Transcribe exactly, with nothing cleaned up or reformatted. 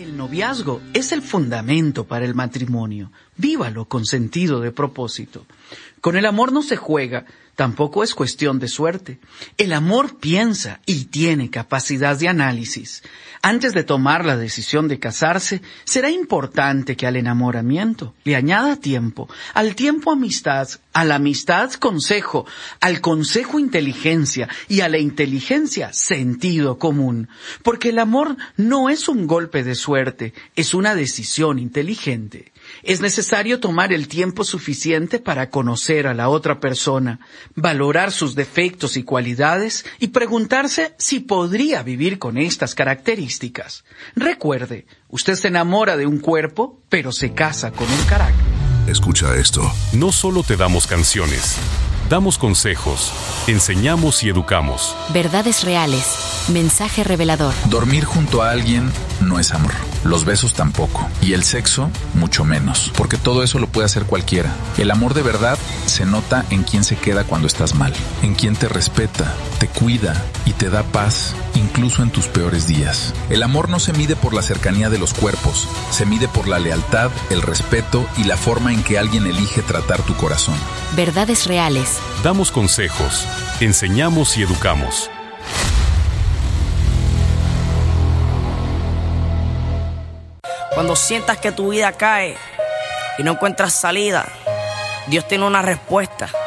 El noviazgo es el fundamento para el matrimonio. Vívalo con sentido de propósito. Con el amor no se juega, tampoco es cuestión de suerte. El amor piensa y tiene capacidad de análisis. Antes de tomar la decisión de casarse, será importante que al enamoramiento le añada tiempo, al tiempo amistad, a la amistad consejo, al consejo inteligencia y a la inteligencia sentido común. Porque el amor no es un golpe de suerte, es una decisión inteligente. Es necesario tomar el tiempo suficiente para conocer a la otra persona, valorar sus defectos y cualidades y preguntarse si podría vivir con estas características. Recuerde, usted se enamora de un cuerpo, pero se casa con un carácter. Escucha esto. No solo te damos canciones, damos consejos, enseñamos y educamos. Verdades reales. Mensaje revelador. Dormir junto a alguien no es amor. Los besos tampoco. Y el sexo, mucho menos. Porque todo eso lo puede hacer cualquiera. El amor de verdad se nota en quien se queda cuando estás mal. En quien te respeta, te cuida y te da paz, incluso en tus peores días. El amor no se mide por la cercanía de los cuerpos. Se mide por la lealtad, el respeto y la forma en que alguien elige tratar tu corazón. Verdades reales. Damos consejos, enseñamos y educamos. Cuando sientas que tu vida cae y no encuentras salida, Dios tiene una respuesta.